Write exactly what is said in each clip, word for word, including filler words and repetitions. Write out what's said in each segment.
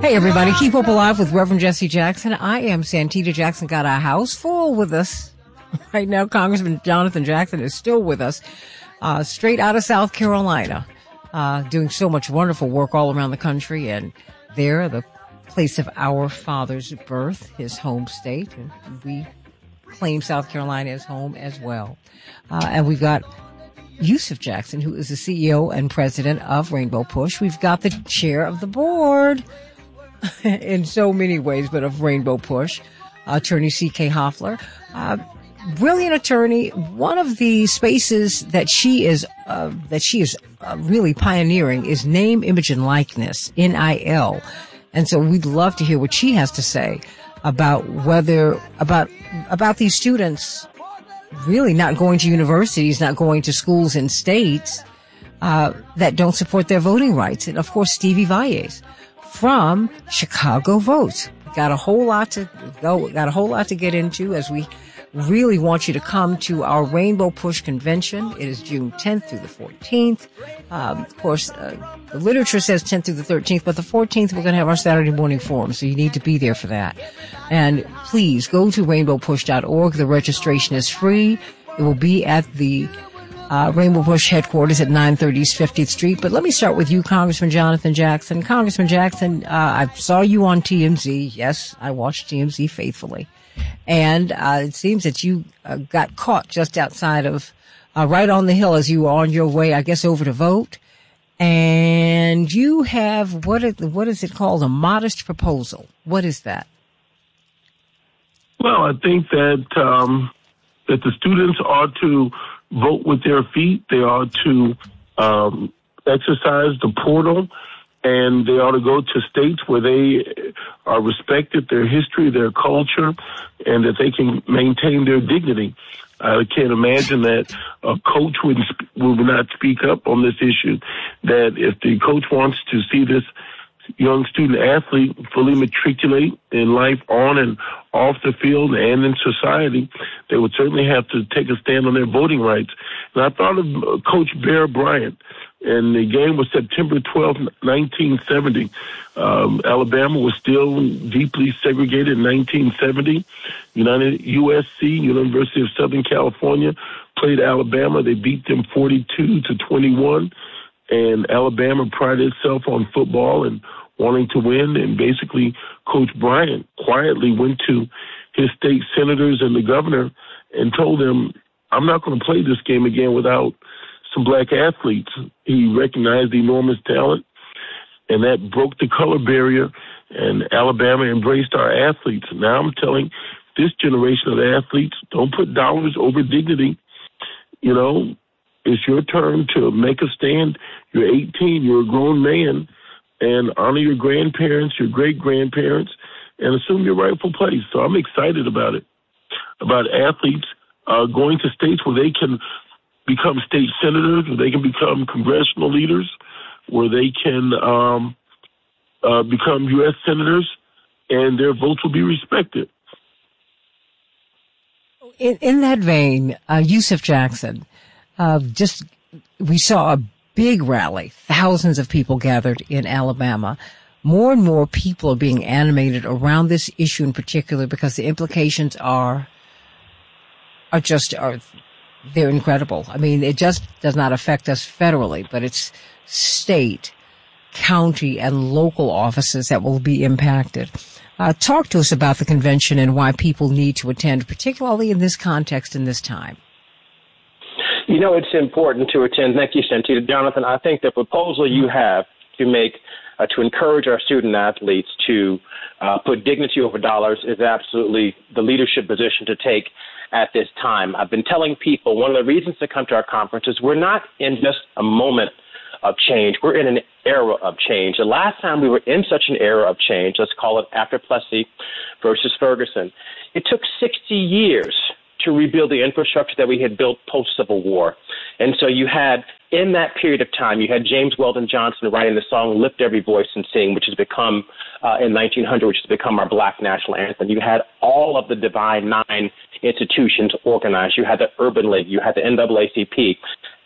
Hey, everybody. Keep Hope Alive with Reverend Jesse Jackson. I am Santita Jackson. Got our house full with us. Right now, Congressman Jonathan Jackson is still with us, uh, straight out of South Carolina, uh, doing so much wonderful work all around the country. And there, the place of our father's birth, his home state. And we claim South Carolina as home as well. Uh, and we've got Yusuf Jackson, who is the C E O and president of Rainbow Push. We've got the chair of the board in so many ways, but of Rainbow Push, attorney C K Hoffler. Uh, brilliant attorney. One of the spaces that she is, uh, that she is uh, really pioneering is name, image, and likeness, N I L. And so we'd love to hear what she has to say about whether, about, about these students really not going to universities, not going to schools in states, uh, that don't support their voting rights. And of course, Stevie Valles from Chicago Votes. Got a whole lot to go, got a whole lot to get into as we really want you to come to our Rainbow Push convention. It is June tenth through the fourteenth. Um, of course, uh, the literature says tenth through the thirteenth, but the fourteenth we're going to have our Saturday morning forum, so you need to be there for that. And please go to rainbow push dot org. The registration is free. It will be at the uh, Rainbow Push headquarters at nine thirty East fiftieth Street. But let me start with you, Congressman Jonathan Jackson. Congressman Jackson, uh, I saw you on T M Z. Yes, I watched T M Z faithfully. And uh, it seems that you uh, got caught just outside of, uh, right on the hill as you were on your way, I guess, over to vote. And you have, what is, what is it called? A modest proposal. What is that? Well, I think that um, that the students are to vote with their feet. They are to um, exercise the portal. And they ought to go to states where they are respected, their history, their culture, and that they can maintain their dignity. I can't imagine that a coach would, would not speak up on this issue, that if the coach wants to see this young student athlete fully matriculate in life on and off the field and in society, they would certainly have to take a stand on their voting rights. And I thought of Coach Bear Bryant. And the game was September twelfth, nineteen seventy. Um, Alabama was still deeply segregated in nineteen seventy. United U S C, University of Southern California, played Alabama. They beat them forty-two to twenty-one. And Alabama prided itself on football and wanting to win. And basically, Coach Bryant quietly went to his state senators and the governor and told them, I'm not going to play this game again without some black athletes. He recognized the enormous talent, and that broke the color barrier, and Alabama embraced our athletes. Now I'm telling this generation of athletes, don't put dollars over dignity. You know, it's your turn to make a stand. You're eighteen, you're a grown man, and honor your grandparents, your great-grandparents, and assume your rightful place. So I'm excited about it, about athletes uh, going to states where they can become state senators, where they can become congressional leaders, where they can um, uh, become U S senators, and their votes will be respected. In, in that vein, uh, Yusuf Jackson, uh, just, we saw a big rally, thousands of people gathered in Alabama. More and more people are being animated around this issue in particular because the implications are, are just, are, they're incredible. I mean, it just does not affect us federally, but it's state, county, and local offices that will be impacted. Uh, talk to us about the convention and why people need to attend, particularly in this context and this time. You know, it's important to attend. Thank you, Santita. Jonathan, I think the proposal you have to make, uh, to encourage our student athletes to uh, put dignity over dollars is absolutely the leadership position to take at this time. I've been telling people one of the reasons to come to our conference is we're not in just a moment of change. We're in an era of change. The last time we were in such an era of change, let's call it after Plessy versus Ferguson, it took sixty years to rebuild the infrastructure that we had built post-Civil War. And so you had, in that period of time, you had James Weldon Johnson writing the song Lift Every Voice and Sing, which has become, uh, in nineteen hundred, which has become our Black national anthem. You had all of the Divine Nine institutions organized. You had the Urban League. You had the N double A C P.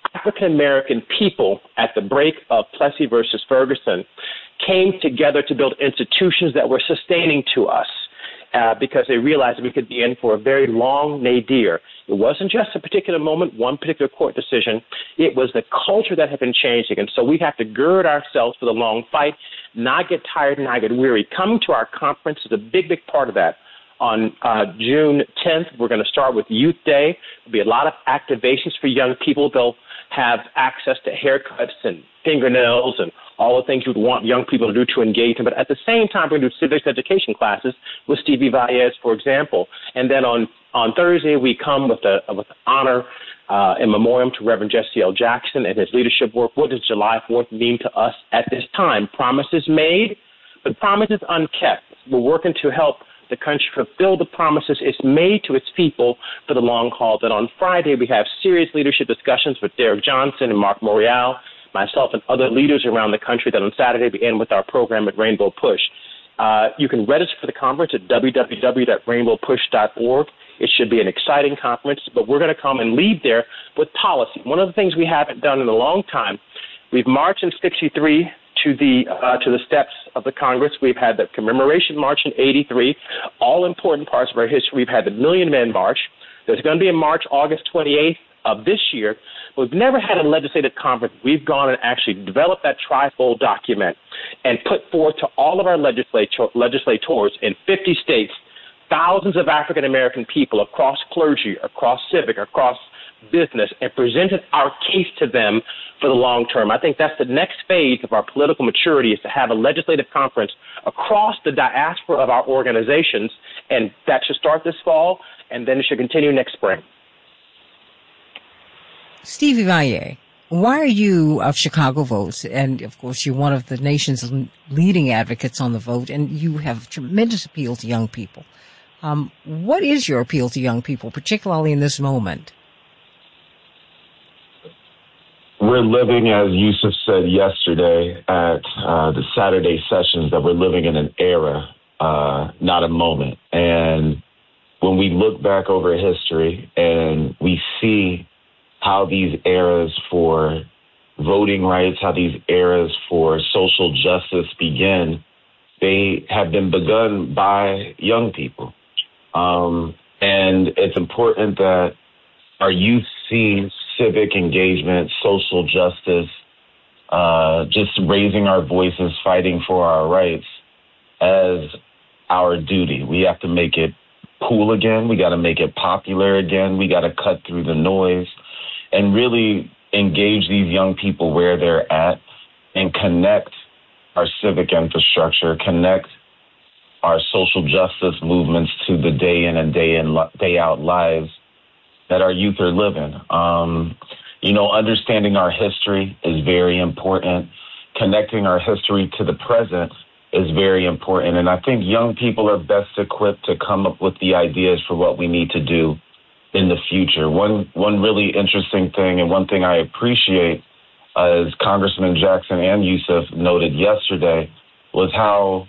African-American people at the break of Plessy versus Ferguson came together to build institutions that were sustaining to us uh, because they realized we could be in for a very long nadir. It wasn't just a particular moment, one particular court decision. It was the culture that had been changing. And so we have to gird ourselves for the long fight, not get tired, not get weary. Coming to our conference is a big, big part of that. On uh, June tenth, we're going to start with Youth Day. There'll be a lot of activations for young people. They'll have access to haircuts and fingernails and all the things you'd want young people to do to engage them. But at the same time, we're going to do civics education classes with Stevie Valles, for example. And then on, on Thursday, we come with a with honor uh, in memoriam to Reverend Jesse L. Jackson and his leadership work. What does July fourth mean to us at this time? Promises made, but promises unkept. We're working to help the country fulfill the promises it's made to its people for the long haul. Then on Friday, we have serious leadership discussions with Derek Johnson and Mark Morial, myself and other leaders around the country. Then on Saturday, we end with our program at Rainbow Push. Uh, you can register for the conference at w w w dot rainbow push dot org. It should be an exciting conference, but we're going to come and lead there with policy. One of the things we haven't done in a long time, we've marched in sixty-three to the uh, to the steps of the Congress. We've had the commemoration march in eighty-three, all important parts of our history. We've had the Million Men March. There's going to be a march August twenty-eighth of this year. We've never had a legislative conference. We've gone and actually developed that trifold document and put forth to all of our legislator, legislators in fifty states, thousands of African-American people across clergy, across civic, across business, and presented our case to them for the long term. I think that's the next phase of our political maturity, is to have a legislative conference across the diaspora of our organizations, and that should start this fall, and then it should continue next spring. Stevie Valles, why are you of Chicago Votes? And, of course, you're one of the nation's leading advocates on the vote, and you have tremendous appeal to young people. Um, what is your appeal to young people, particularly in this moment? We're living, as Yusuf said yesterday at uh, the Saturday sessions, that we're living in an era, uh, not a moment. And when we look back over history and we see how these eras for voting rights, how these eras for social justice begin, they have been begun by young people. Um, and it's important that our youth see civic engagement, social justice, uh, just raising our voices, fighting for our rights as our duty. We have to make it cool again. We got to make it popular again. We got to cut through the noise and really engage these young people where they're at and connect our civic infrastructure, connect our social justice movements to the day in and day in, day out lives that our youth are living. Um, you know, understanding our history is very important. Connecting our history to the present is very important. And I think young people are best equipped to come up with the ideas for what we need to do in the future. One one really interesting thing, and one thing I appreciate, uh, as Congressman Jackson and Yusuf noted yesterday, was how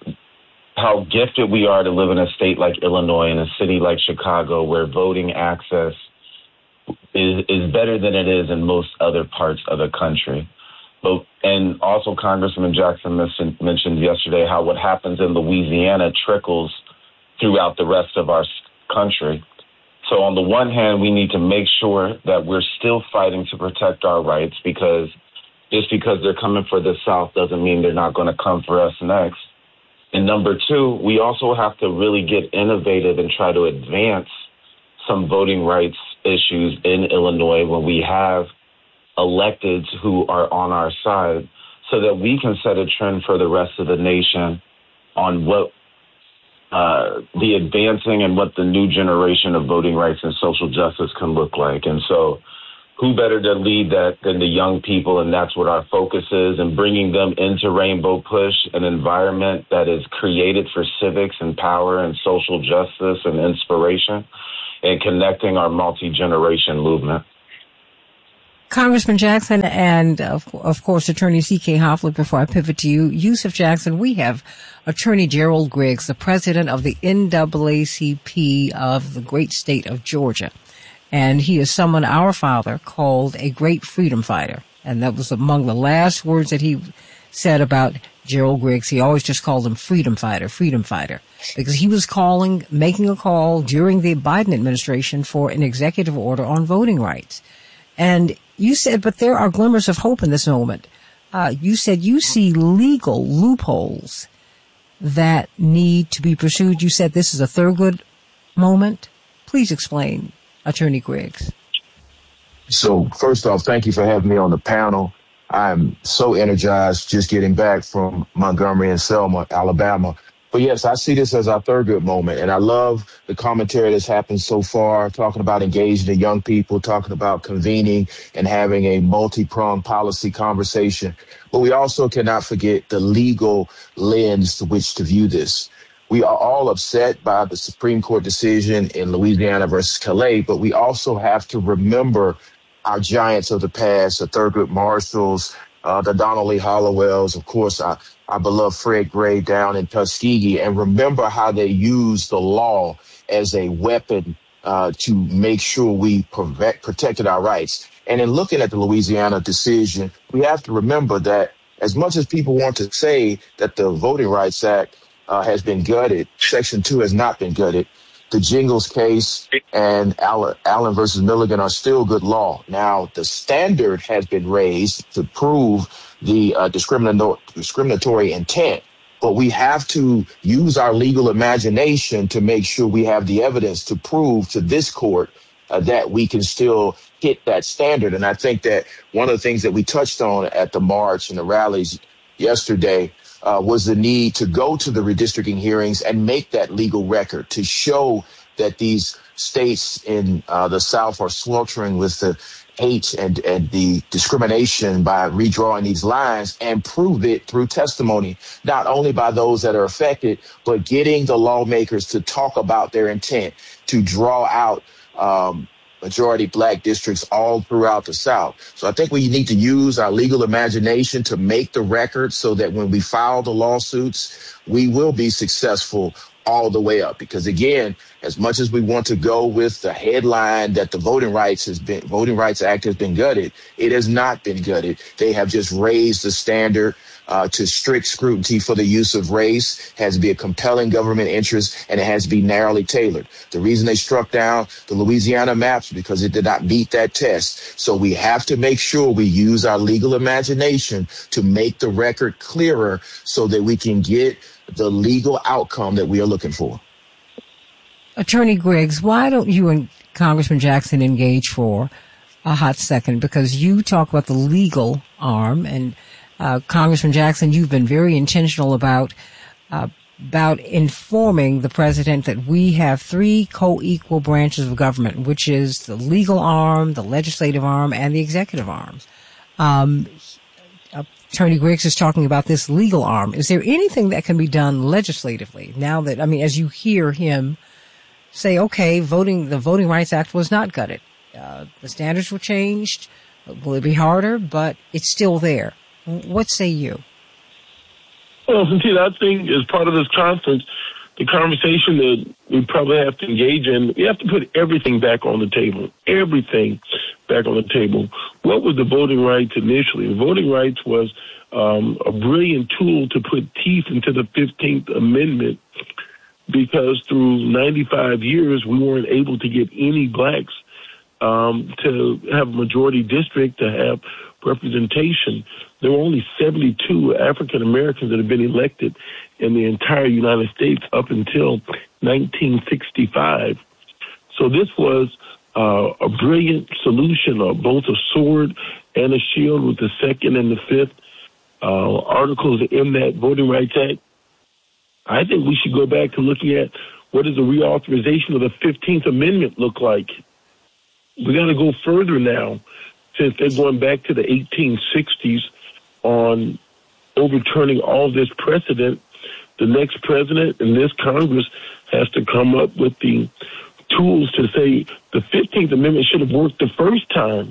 how gifted we are to live in a state like Illinois, in a city like Chicago, where voting access is, is better than it is in most other parts of the country. But, and also Congressman Jackson mentioned, mentioned yesterday how what happens in Louisiana trickles throughout the rest of our country. So on the one hand, we need to make sure that we're still fighting to protect our rights, because just because they're coming for the South doesn't mean they're not going to come for us next. And number two, we also have to really get innovative and try to advance some voting rights issues in Illinois when we have electeds who are on our side, so that we can set a trend for the rest of the nation on what uh, the advancing and what the new generation of voting rights and social justice can look like. And so who better to lead that than the young people? And that's what our focus is, and bringing them into Rainbow Push, an environment that is created for civics and power and social justice and inspiration, and connecting our multi-generation movement. Congressman Jackson and, of, of course, Attorney C K Hoffler, before I pivot to you, Yusuf Jackson, we have Attorney Gerald Griggs, the president of the N double A C P of the great state of Georgia. And he is someone our father called a great freedom fighter. And that was among the last words that he said about Gerald Griggs. He always just called him freedom fighter, freedom fighter, because he was calling, making a call during the Biden administration for an executive order on voting rights. And you said, but there are glimmers of hope in this moment. Uh, you said you see legal loopholes that need to be pursued. You said this is a Thurgood moment. Please explain, Attorney Griggs. So first off, thank you for having me on the panel. I'm so energized just getting back from Montgomery and Selma, Alabama. But yes, I see this as our Thurgood moment. And I love the commentary that's happened so far, talking about engaging the young people, talking about convening and having a multi-pronged policy conversation. But we also cannot forget the legal lens to which to view this. We are all upset by the Supreme Court decision in Louisiana versus Calais, but we also have to remember our giants of the past, the Thurgood Marshalls, uh, the Donald Lee Hollowells, of course, our, our beloved Fred Gray down in Tuskegee, and remember how they used the law as a weapon uh, to make sure we protect, protected our rights. And in looking at the Louisiana decision, we have to remember that as much as people want to say that the Voting Rights Act uh, has been gutted, Section two has not been gutted. The Jingles case and Allen, Allen versus Milligan are still good law. Now, the standard has been raised to prove the uh, discriminator- discriminatory intent, but we have to use our legal imagination to make sure we have the evidence to prove to this court uh, that we can still hit that standard. And I think that one of the things that we touched on at the march and the rallies yesterday Uh, was the need to go to the redistricting hearings and make that legal record to show that these states in uh, the South are sweltering with the hate and, and the discrimination by redrawing these lines, and prove it through testimony, not only by those that are affected, but getting the lawmakers to talk about their intent to draw out um, majority black districts all throughout the South. So I think we need to use our legal imagination to make the record so that when we file the lawsuits, we will be successful all the way up. Because again, as much as we want to go with the headline that the Voting Rights has been, Voting Rights Act has been gutted, it has not been gutted. They have just raised the standard Uh, to strict scrutiny for the use of race, has to be a compelling government interest, and it has to be narrowly tailored. The reason they struck down the Louisiana maps because it did not meet that test. So we have to make sure we use our legal imagination to make the record clearer so that we can get the legal outcome that we are looking for. Attorney Griggs, why don't you and Congressman Jackson engage for a hot second? Because you talk about the legal arm, and Uh, Congressman Jackson, you've been very intentional about uh, about informing the president that we have three co-equal branches of government, which is the legal arm, the legislative arm, and the executive arm. Um, Attorney Griggs is talking about this legal arm. Is there anything that can be done legislatively now that, I mean, as you hear him say, okay, voting, the Voting Rights Act was not gutted. Uh, the standards were changed. Will it be harder? But it's still there. What say you? Well, Santina, I think as part of this conference, the conversation that we probably have to engage in, we have to put everything back on the table, everything back on the table. What was the voting rights initially? The voting rights was um, a brilliant tool to put teeth into the fifteenth Amendment, because through ninety-five years, we weren't able to get any blacks um, to have a majority district, to have representation. There were only seventy-two African Americans that have been elected in the entire United States up until nineteen sixty-five. So this was uh, a brilliant solution, of both a sword and a shield, with the second and the fifth uh, articles in that Voting Rights Act. I think we should go back to looking at what does the reauthorization of the fifteenth Amendment look like. We got to go further now, since they're going back to the eighteen sixties on overturning all this precedent. The next president and this Congress has to come up with the tools to say the fifteenth Amendment should have worked the first time.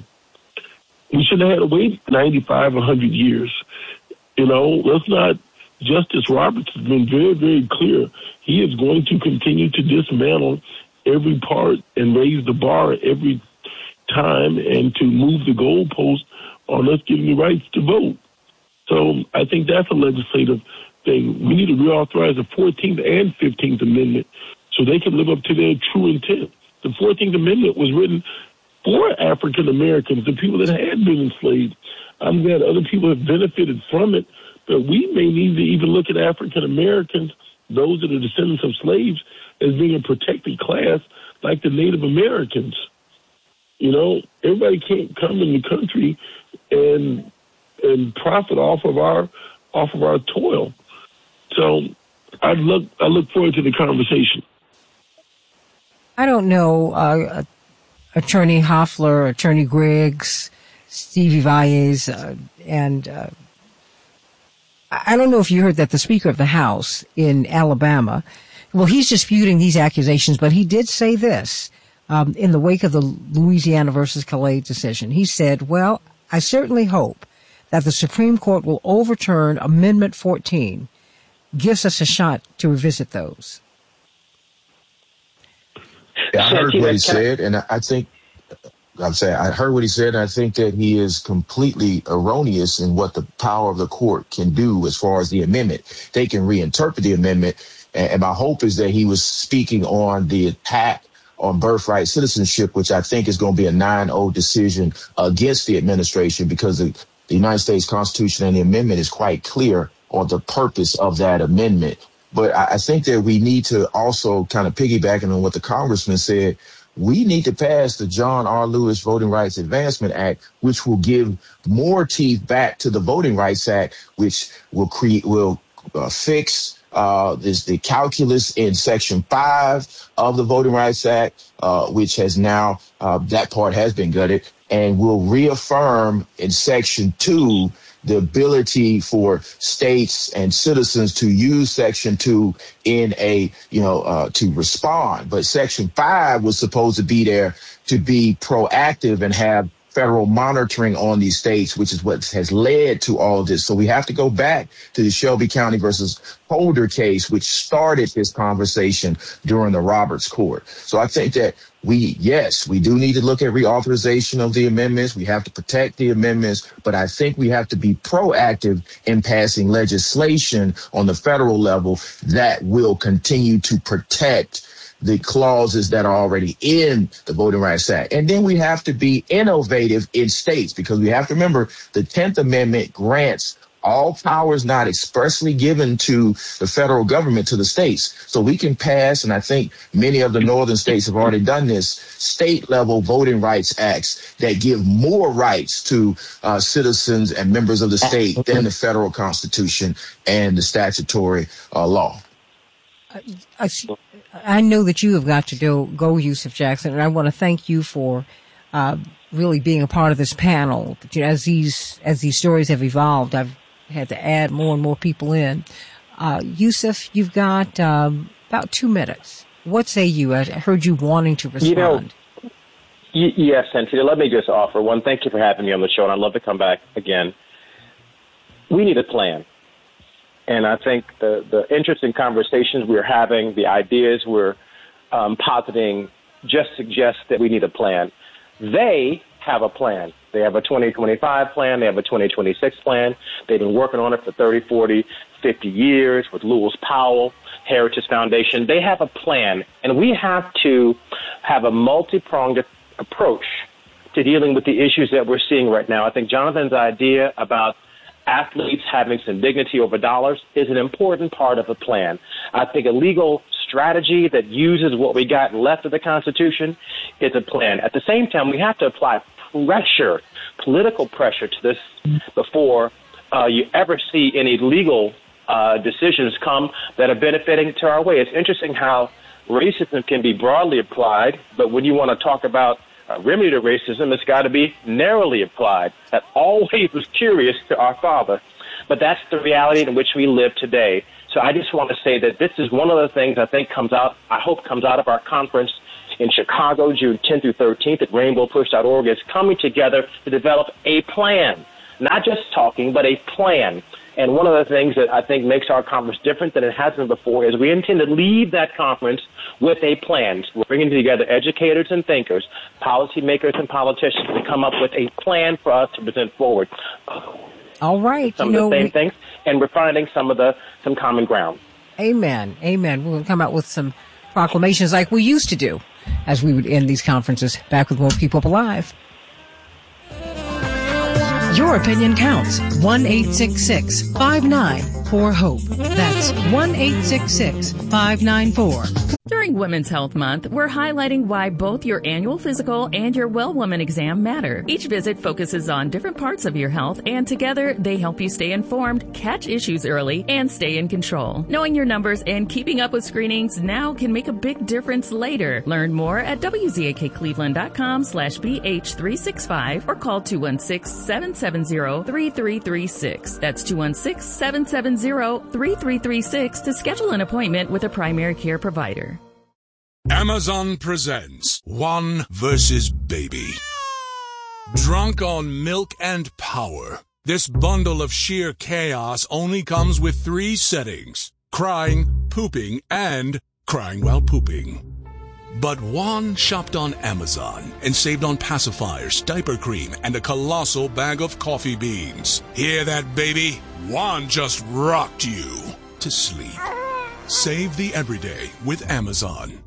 We should have had to wait ninety-five, one hundred years. You know, let's not, Justice Roberts has been very, very clear. He is going to continue to dismantle every part and raise the bar every time and to move the goalpost on us getting the rights to vote. So I think that's a legislative thing. We need to reauthorize the fourteenth and fifteenth Amendment so they can live up to their true intent. The fourteenth Amendment was written for African Americans, the people that had been enslaved. I'm glad other people have benefited from it, but we may need to even look at African Americans, those that are descendants of slaves, as being a protected class like the Native Americans. You know, everybody can't come in the country and and profit off of our off of our toil. So I look I look forward to the conversation. I don't know, uh, Attorney Hoffler, Attorney Griggs, Stevie Valles, uh, and uh, I don't know if you heard that the Speaker of the House in Alabama, well, he's disputing these accusations, but he did say this um, in the wake of the Louisiana versus Calais decision. He said, well, I certainly hope that the Supreme Court will overturn Amendment fourteen. Gives us a shot to revisit those. Yeah, I heard what he said, and I think I'm saying I heard what he said, and I think that he is completely erroneous in what the power of the court can do as far as the amendment. They can reinterpret the amendment, and my hope is that he was speaking on the attack on birthright citizenship, which I think is going to be a nine oh decision against the administration, because the, the United States Constitution and the amendment is quite clear on the purpose of that amendment. But I think that we need to also kind of piggybacking on what the congressman said, we need to pass the John R. Lewis Voting Rights Advancement Act, which will give more teeth back to the Voting Rights Act, which will create, will uh, fix uh, this, the calculus in Section five of the Voting Rights Act, uh, which has now, uh, that part has been gutted, and will reaffirm in Section two the ability for states and citizens to use Section two in a, you know, uh, to respond. But Section five was supposed to be there to be proactive and have federal monitoring on these states, which is what has led to all of this. So we have to go back to the Shelby County versus Holder case, which started this conversation during the Roberts Court. So I think that we, yes, we do need to look at reauthorization of the amendments. We have to protect the amendments, but I think we have to be proactive in passing legislation on the federal level that will continue to protect the clauses that are already in the Voting Rights Act. And then we have to be innovative in states, because we have to remember the tenth Amendment grants all powers not expressly given to the federal government to the states. So we can pass, and I think many of the northern states have already done this, state level voting rights acts that give more rights to uh, citizens and members of the state than the federal constitution and the statutory uh, law. I, I know that you have got to do, go, Yusuf Jackson, and I want to thank you for uh, really being a part of this panel. As these as these stories have evolved, I've had to add more and more people in. Uh, Yusuf, you've got um, about two minutes. What say you? I heard you wanting to respond. You know, y- yes, Santita, let me just offer one. Thank you for having me on the show, and I'd love to come back again. We need a plan. And I think the, the interesting conversations we're having, the ideas we're um, positing, just suggest that we need a plan. They have a plan. They have a twenty twenty-five plan. They have a twenty twenty-six plan. They've been working on it for thirty, forty, fifty years with Lewis Powell, Heritage Foundation. They have a plan, and we have to have a multi-pronged approach to dealing with the issues that we're seeing right now. I think Jonathan's idea about athletes having some dignity over dollars is an important part of the plan. I think a legal strategy that uses what we got left of the Constitution is a plan. At the same time, we have to apply pressure, political pressure to this before uh, you ever see any legal uh, decisions come that are benefiting to our way. It's interesting how racism can be broadly applied, but when you want to talk about Uh, remedy to racism, it's got to be narrowly applied. That always was curious to our father. But that's the reality in which we live today. So I just want to say that this is one of the things I think comes out, I hope comes out of our conference in Chicago, June tenth through thirteenth at rainbow push dot org, is coming together to develop a plan, not just talking, but a plan. And one of the things that I think makes our conference different than it has been before is we intend to leave that conference with a plan. We're bringing together educators and thinkers, policymakers and politicians to come up with a plan for us to present forward. All right. Some you of know, the same we, things, and we're finding some of the some common ground. Amen. Amen. We're going to come out with some proclamations like we used to do as we would end these conferences. Back with more Keep Hope Alive. Your opinion counts. one eight six six, five nine four, HOPE. That's one eight six six, five nine four. During Women's Health Month, we're highlighting why both your annual physical and your Well Woman exam matter. Each visit focuses on different parts of your health, and together they help you stay informed, catch issues early, and stay in control. Knowing your numbers and keeping up with screenings now can make a big difference later. Learn more at W Z A K Cleveland dot com slash B H three six five or call two one six, seven seven zero, three three three six. That's two one six, seven seven zero, three three three six to schedule an appointment with a primary care provider. Amazon presents One versus Baby. Drunk on milk and power, this bundle of sheer chaos only comes with three settings: crying, pooping, and crying while pooping. But Juan shopped on Amazon and saved on pacifiers, diaper cream, and a colossal bag of coffee beans. Hear that, baby? Juan just rocked you to sleep. Save the everyday with Amazon.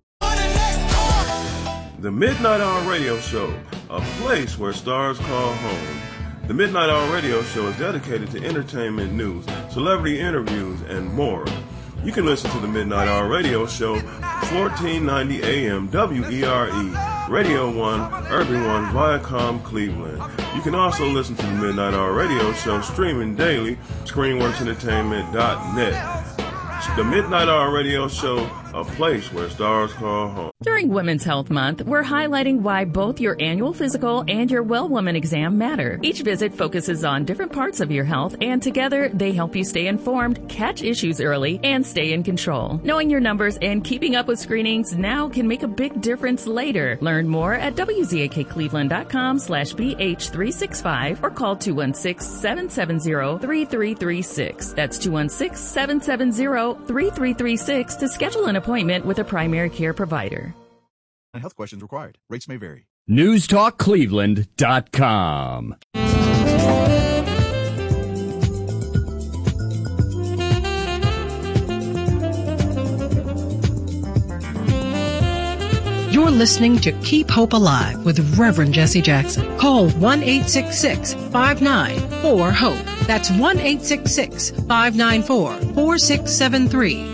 The Midnight Hour Radio Show, a place where stars call home. The Midnight Hour Radio Show is dedicated to entertainment news, celebrity interviews, and more. You can listen to the Midnight Hour Radio Show, fourteen ninety A M W E R E, Radio one, Urban one, Viacom, Cleveland. You can also listen to the Midnight Hour Radio Show streaming daily, screen works entertainment dot net. The Midnight Hour Radio Show, a place where stars call home. During Women's Health Month, we're highlighting why both your annual physical and your Well Woman exam matter. Each visit focuses on different parts of your health, and together they help you stay informed, catch issues early, and stay in control. Knowing your numbers and keeping up with screenings now can make a big difference later. Learn more at W Z A K Cleveland dot com slash B H three six five or call two one six, seven seven zero, three three three six. That's two one six, seven seven zero, three three three six to schedule an appointment with a primary care provider. Health questions required. Rates may vary. News Talk Cleveland dot com. You're listening to Keep Hope Alive with Reverend Jesse Jackson. Call one eight six six, five nine four, HOPE. That's one eight six six, five nine four, four six seven three.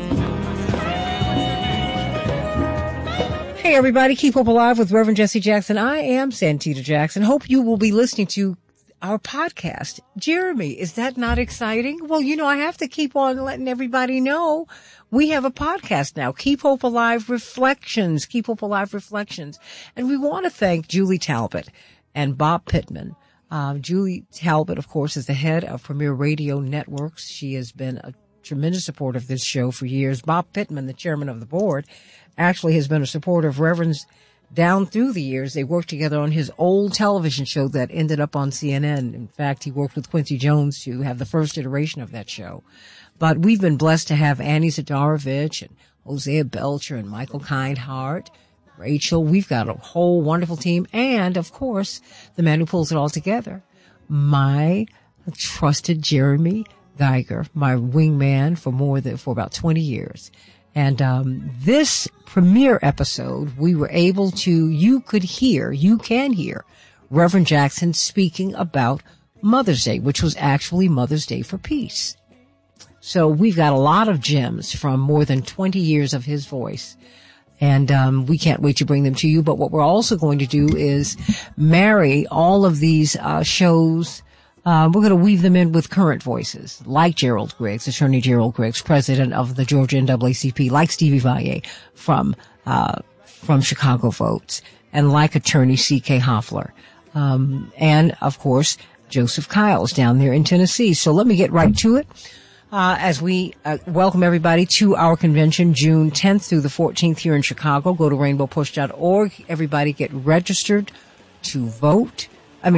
Hey, everybody. Keep Hope Alive with Reverend Jesse Jackson. I am Santita Jackson. Hope you will be listening to our podcast. Jeremy, is that not exciting? Well, you know, I have to keep on letting everybody know we have a podcast now. Keep Hope Alive Reflections. Keep Hope Alive Reflections. And we want to thank Julie Talbot and Bob Pittman. Uh, Julie Talbot, of course, is the head of Premier Radio Networks. She has been a tremendous supporter of this show for years. Bob Pittman, the chairman of the board, actually has been a supporter of Reverend's down through the years. They worked together on his old television show that ended up on C N N. In fact, he worked with Quincy Jones to have the first iteration of that show. But we've been blessed to have Annie Zadarovich and Hosea Belcher and Michael Kindheart, Rachel. We've got a whole wonderful team. And, of course, the man who pulls it all together, my trusted Jeremy Geiger, my wingman for more than, for about twenty years. And um this premiere episode, we were able to, you could hear, you can hear Reverend Jackson speaking about Mother's Day, which was actually Mother's Day for Peace. So we've got a lot of gems from more than twenty years of his voice. And um we can't wait to bring them to you. But what we're also going to do is marry all of these uh shows. Uh, we're going to weave them in with current voices, like Gerald Griggs, Attorney Gerald Griggs, president of the Georgia N double A C P, like Stevie Valle from, uh, from Chicago Votes, and like Attorney C K Hoffler. Um, and of course, Joseph Kiles down there in Tennessee. So let me get right to it. Uh, as we uh, welcome everybody to our convention, June tenth through the fourteenth here in Chicago. Go to rainbow push dot org. Everybody get registered to vote. I mean,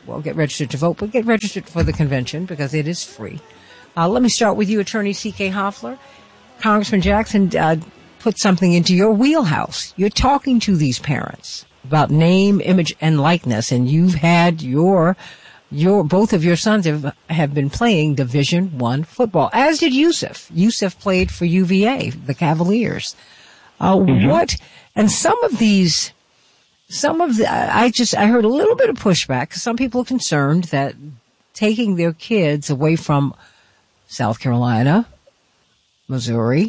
well, get registered to vote, but get registered for the convention because it is free. Uh, let me start with you, Attorney C K Hoffler. Congressman Jackson uh, put something into your wheelhouse. You're talking to these parents about name, image, and likeness, and you've had your your both of your sons have have been playing Division One football, as did Yusuf. Yusuf played for U V A, the Cavaliers. Uh, mm-hmm. What and some of these, some of the I just I heard a little bit of pushback because some people are concerned that taking their kids away from South Carolina, Missouri,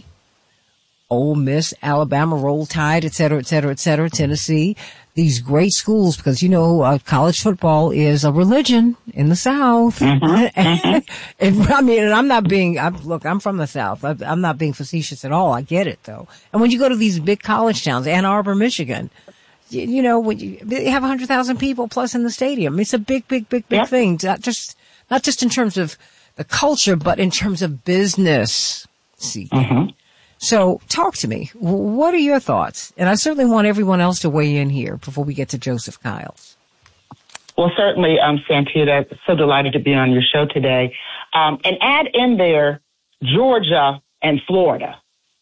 Ole Miss, Alabama, Roll Tide, et cetera, et cetera, et cetera, Tennessee, these great schools, because, you know, uh, college football is a religion in the South. Mm-hmm. and, and, I mean, and I'm not being, I'm, look, I'm from the South. I, I'm not being facetious at all. I get it, though. And when you go to these big college towns, Ann Arbor, Michigan, you, you know, when you, they have one hundred thousand people plus in the stadium. It's a big, big, big, big yep. thing. Not just, not just in terms of the culture, but in terms of business. See. Mm-hmm. So talk to me. What are your thoughts? And I certainly want everyone else to weigh in here before we get to Joseph Kiles. Well, certainly, um, Santita, so delighted to be on your show today. Um, and add in there Georgia and Florida.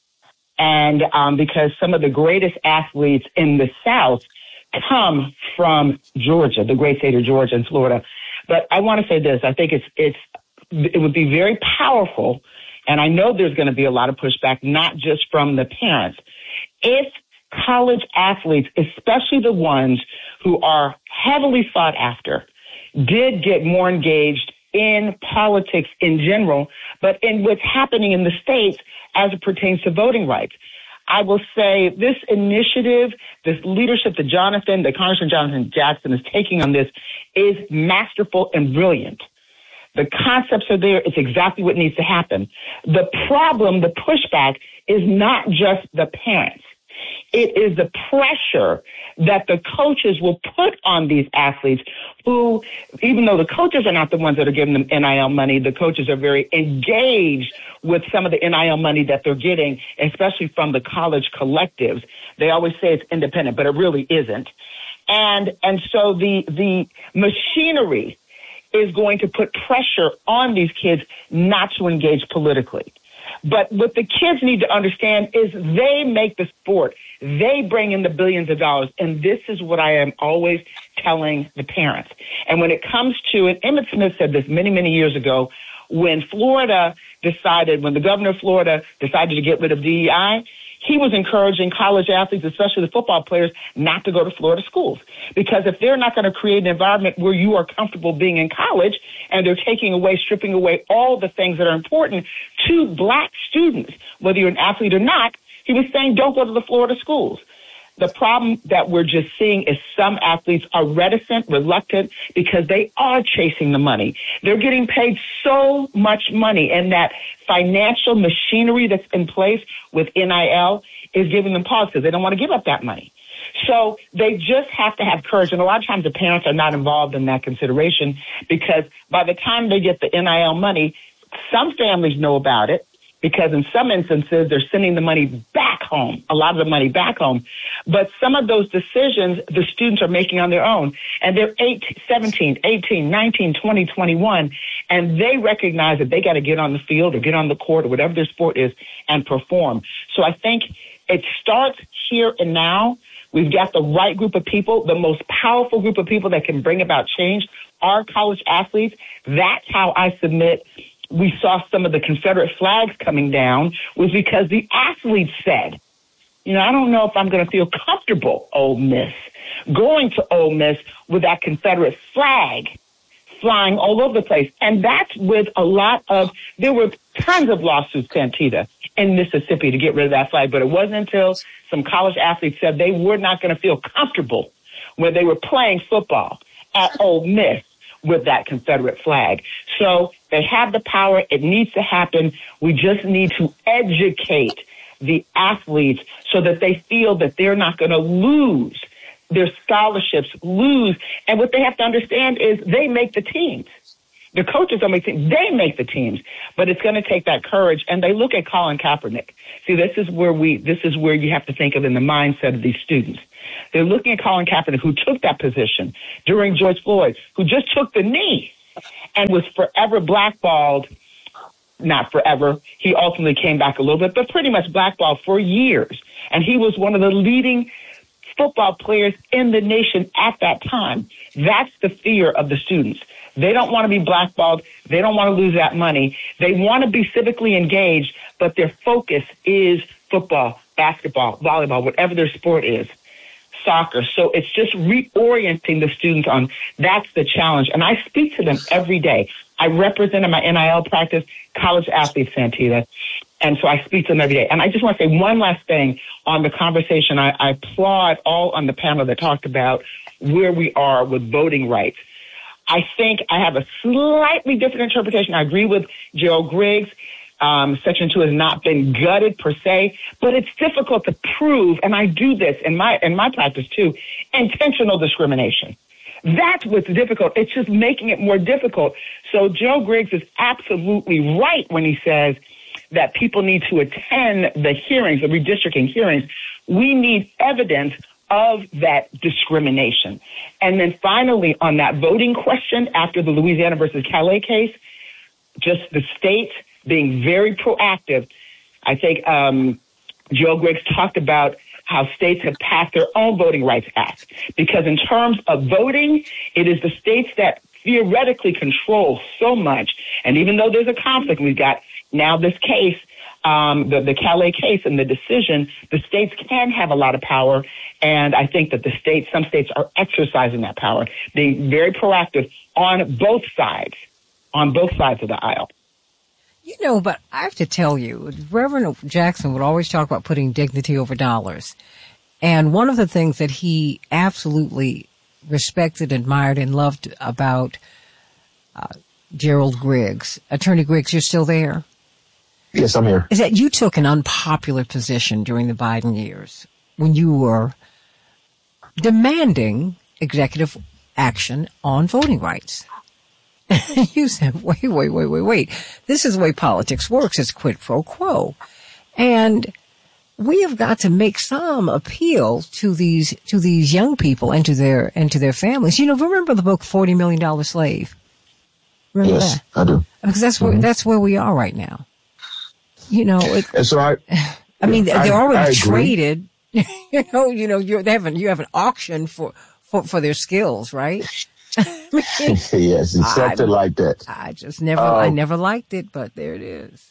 And um, because some of the greatest athletes in the South come from Georgia, the great state of Georgia and Florida. But I want to say this. I think it's it's it would be very powerful. And I know there's going to be a lot of pushback, not just from the parents. If college athletes, especially the ones who are heavily sought after, did get more engaged in politics in general, but in what's happening in the states as it pertains to voting rights, I will say this initiative, this leadership that Jonathan, that Congressman Jonathan Jackson is taking on this is masterful and brilliant. The concepts are there. It's exactly what needs to happen. The problem, the pushback, is not just the parents. It is the pressure that the coaches will put on these athletes who, even though the coaches are not the ones that are giving them N I L money, the coaches are very engaged with some of the N I L money that they're getting, especially from the college collectives. They always say it's independent, but it really isn't. And, and so the, the machinery is going to put pressure on these kids not to engage politically. But what the kids need to understand is they make the sport. They bring in the billions of dollars. And this is what I am always telling the parents. And when it comes to, and Emmitt Smith said this many, many years ago, when Florida decided, when the governor of Florida decided to get rid of D E I, he was encouraging college athletes, especially the football players, not to go to Florida schools. Because if they're not going to create an environment where you are comfortable being in college and they're taking away, stripping away all the things that are important to black students, whether you're an athlete or not, he was saying don't go to the Florida schools. The problem that we're just seeing is some athletes are reticent, reluctant, because they are chasing the money. They're getting paid so much money, and that financial machinery that's in place with N I L is giving them pause because they don't want to give up that money. So they just have to have courage. And a lot of times the parents are not involved in that consideration because by the time they get the N I L money, some families know about it, because in some instances, they're sending the money back home, a lot of the money back home. But some of those decisions the students are making on their own. And they're eighteen, seventeen, eighteen, nineteen, twenty, twenty-one, and they recognize that they got to get on the field or get on the court or whatever their sport is and perform. So I think it starts here and now. We've got the right group of people, the most powerful group of people that can bring about change are college athletes. That's how I submit we saw some of the Confederate flags coming down was because the athletes said, you know, I don't know if I'm going to feel comfortable, Ole Miss, going to Ole Miss with that Confederate flag flying all over the place. And that's with a lot of, there were tons of lawsuits, Santita, in Mississippi to get rid of that flag. But it wasn't until some college athletes said they were not going to feel comfortable when they were playing football at Ole Miss with that Confederate flag. So they have the power. It needs to happen. We just need to educate the athletes so that they feel that they're not going to lose their scholarships, lose. And what they have to understand is they make the teams. The coaches don't make teams. They make the teams. But it's going to take that courage. And they look at Colin Kaepernick. See, this is where we, this is where you have to think of in the mindset of these students. They're looking at Colin Kaepernick, who took that position during George Floyd, who just took the knee and was forever blackballed. Not forever. He ultimately came back a little bit, but pretty much blackballed for years. And he was one of the leading football players in the nation at that time. That's the fear of the students. They don't want to be blackballed. They don't want to lose that money. They want to be civically engaged, but their focus is football, basketball, volleyball, whatever their sport is, soccer. So it's just reorienting the students on that's the challenge. And I speak to them every day. I represent in my N I L practice college athletes, Santita. And so I speak to them every day. And I just want to say one last thing on the conversation. I, I applaud all on the panel that talked about where we are with voting rights. I think I have a slightly different interpretation. I agree with Gerald Griggs. Um, Section two has not been gutted per se, but it's difficult to prove, and I do this in my in my practice too, intentional discrimination. That's what's difficult. It's just making it more difficult. So Joe Griggs is absolutely right when he says that people need to attend the hearings, the redistricting hearings. We need evidence of that discrimination. And then finally, on that voting question after the Louisiana versus Calais case, just the state being very proactive. I think um, Joe Griggs talked about how states have passed their own Voting Rights Act. Because in terms of voting, it is the states that theoretically control so much. And even though there's a conflict, we've got now this case, um, the, the Calais case and the decision, the states can have a lot of power. And I think that the states, some states are exercising that power, being very proactive on both sides, on both sides of the aisle. You know, but I have to tell you, Reverend Jackson would always talk about putting dignity over dollars. And one of the things that he absolutely respected, admired, and loved about uh, Gerald Griggs, Attorney Griggs, you're still there? Yes, I'm here. Is that you took an unpopular position during the Biden years when you were demanding executive action on voting rights. You said, wait, wait, wait, wait, wait. This is the way politics works. It's quid pro quo. And we have got to make some appeal to these, to these young people and to their, and to their families. You know, remember the book forty million dollar Slave? Remember yes, that? I do. Because that's where, mm-hmm. that's where we are right now. You know, it, and so I, I mean, I, they're already I traded. You know, you know, you're, they have an, you have an auction for, for, for their skills, right? Yes, it's something I, like that. I just never, um, I never liked it, but there it is.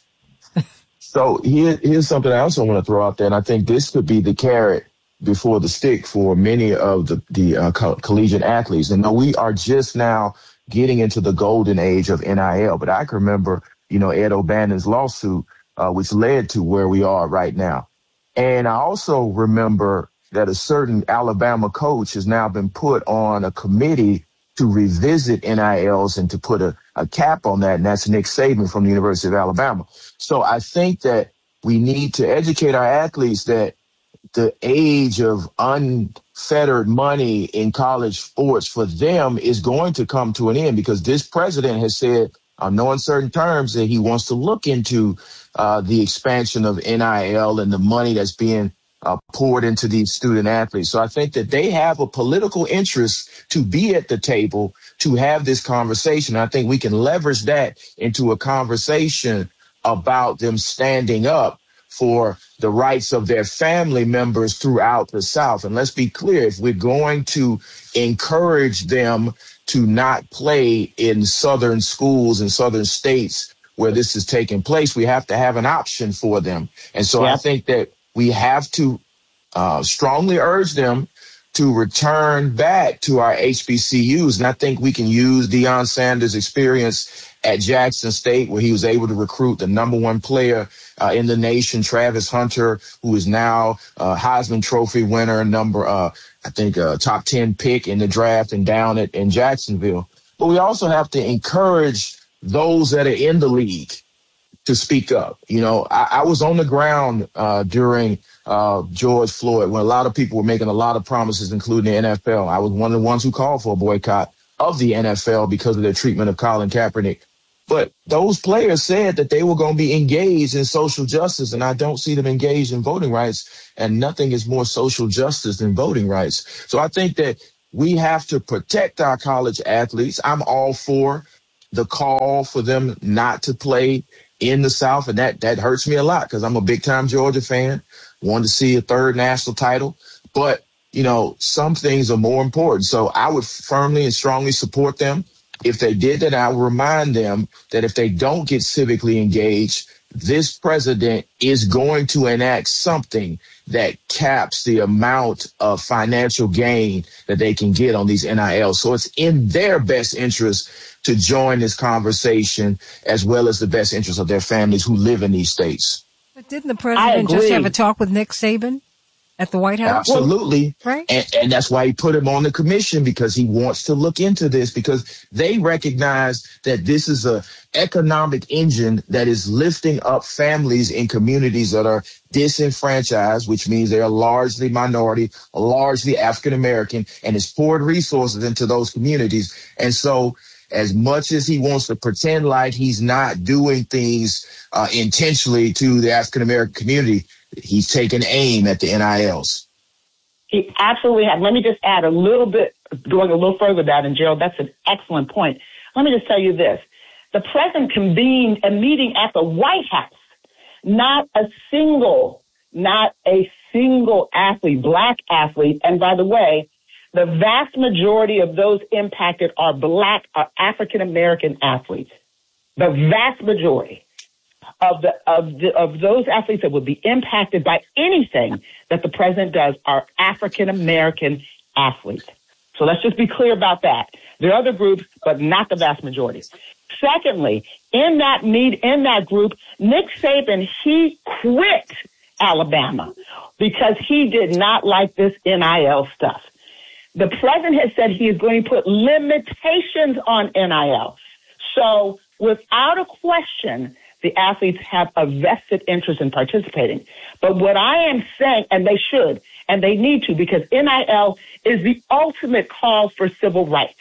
So here, here's something I also want to throw out there, and I think this could be the carrot before the stick for many of the, the uh, co- collegiate athletes. And now we are just now getting into the golden age of N I L, but I can remember, you know, Ed O'Bannon's lawsuit, uh, which led to where we are right now. And I also remember that a certain Alabama coach has now been put on a committee to revisit N I Ls and to put a, a cap on that. And that's Nick Saban from the University of Alabama. So I think that we need to educate our athletes that the age of unfettered money in college sports for them is going to come to an end, because this president has said on no uncertain terms that he wants to look into uh, the expansion of N I L and the money that's being Uh, poured into these student athletes. So I think that they have a political interest to be at the table to have this conversation. I think we can leverage that into a conversation about them standing up for the rights of their family members throughout the South. And let's be clear, if we're going to encourage them to not play in Southern schools and Southern states where this is taking place, we have to have an option for them. And so yeah. I think that we have to uh, strongly urge them to return back to our H B C Us. And I think we can use Deion Sanders' experience at Jackson State, where he was able to recruit the number one player uh, in the nation, Travis Hunter, who is now a Heisman Trophy winner, number, uh, I think, uh, top ten pick in the draft and down at in Jacksonville. But we also have to encourage those that are in the league to speak up. You know, I, I was on the ground uh, during uh, George Floyd when a lot of people were making a lot of promises, including the N F L. I was one of the ones who called for a boycott of the N F L because of their treatment of Colin Kaepernick. But those players said that they were going to be engaged in social justice, and I don't see them engaged in voting rights, and nothing is more social justice than voting rights. So I think that we have to protect our college athletes. I'm all for the call for them not to play in the South, and that, that hurts me a lot because I'm a big-time Georgia fan, wanted to see a third national title. But, you know, some things are more important. So I would firmly and strongly support them. If they did that, I would remind them that if they don't get civically engaged, this president is going to enact something that caps the amount of financial gain that they can get on these N I Ls. So it's in their best interest to join this conversation, as well as the best interest of their families who live in these states. But didn't the president just have a talk with Nick Saban at the White House? Absolutely. Right. And, and that's why he put him on the commission, because he wants to look into this, because they recognize that this is a economic engine that is lifting up families in communities that are disenfranchised, which means they are largely minority, largely African American, and it's poured resources into those communities. And so as much as he wants to pretend like he's not doing things uh, intentionally to the African American community, he's taking aim at the N I Ls. He absolutely has. Let me just add a little bit, going a little further with that, and Gerald, that's an excellent point. Let me just tell you this. The president convened a meeting at the White House. Not a single, not a single athlete, black athlete, and by the way, the vast majority of those impacted are black, are African-American athletes. The vast majority of the, of the, of those athletes that would be impacted by anything that the president does are African-American athletes. So let's just be clear about that. There are other groups, but not the vast majority. Secondly, in that meet, in that group, Nick Saban, he quit Alabama because he did not like this N I L stuff. The president has said he is going to put limitations on N I L. So without a question, the athletes have a vested interest in participating. But what I am saying, and they should, and they need to, because N I L is the ultimate call for civil rights.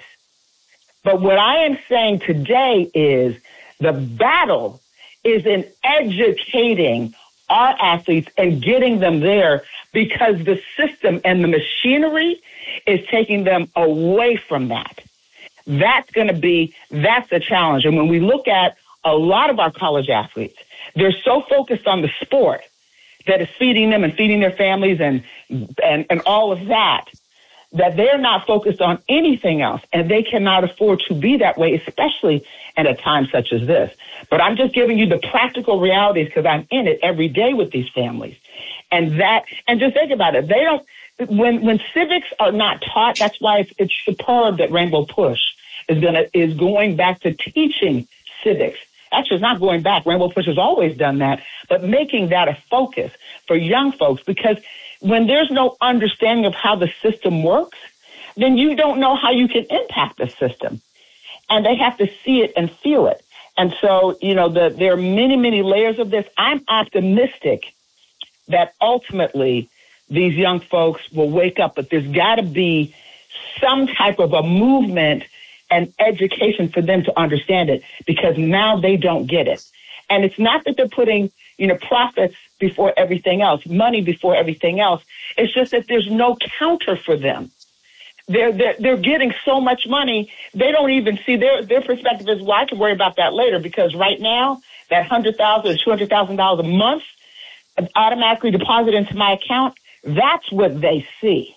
But what I am saying today is the battle is in educating our athletes and getting them there, because the system and the machinery is taking them away from that. That's going to be, that's the challenge. And when we look at a lot of our college athletes, they're so focused on the sport that is feeding them and feeding their families and, and, and all of that, that they're not focused on anything else, and they cannot afford to be that way, especially at a time such as this. But I'm just giving you the practical realities because I'm in it every day with these families. And that, and just think about it. They don't, when, when civics are not taught, that's why it's, it's superb that Rainbow Push is gonna, is going back to teaching civics. Actually, it's not going back. Rainbow Push has always done that, but making that a focus for young folks, because when there's no understanding of how the system works, then you don't know how you can impact the system. And they have to see it and feel it. And so, you know, the, there are many, many layers of this. I'm optimistic that ultimately these young folks will wake up, but there's got to be some type of a movement and education for them to understand it, because now they don't get it. And it's not that they're putting, you know, profits before everything else, money before everything else. It's just that there's no counter for them. They're, they're, they're getting so much money, they don't even see their, their perspective is, well, I can worry about that later, because right now that one hundred thousand dollars or two hundred thousand dollars a month automatically deposited into my account, that's what they see.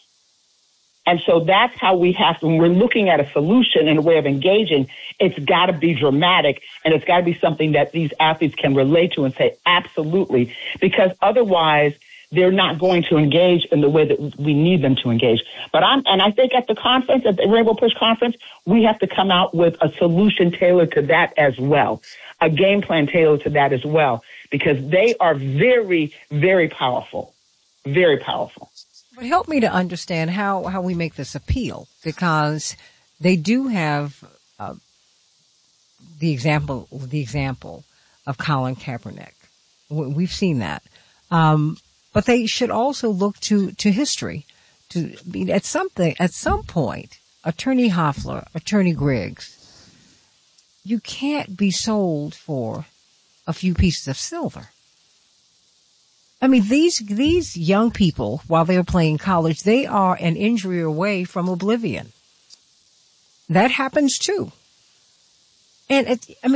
And so that's how we have to, when we're looking at a solution and a way of engaging, it's got to be dramatic, and it's got to be something that these athletes can relate to and say, absolutely, because otherwise they're not going to engage in the way that we need them to engage. But I'm, and I think at the conference, at the Rainbow Push conference, we have to come out with a solution tailored to that as well, a game plan tailored to that as well, because they are very, very powerful, very powerful. But help me to understand how, how we make this appeal, because they do have uh, the example the example of Colin Kaepernick. We've seen that, um, but they should also look to to history. To I mean, at something at some point, Attorney Hoffler, Attorney Griggs, you can't be sold for a few pieces of silver. I mean, these, these young people, while they're playing college, they are an injury away from oblivion. That happens too. And it, I mean,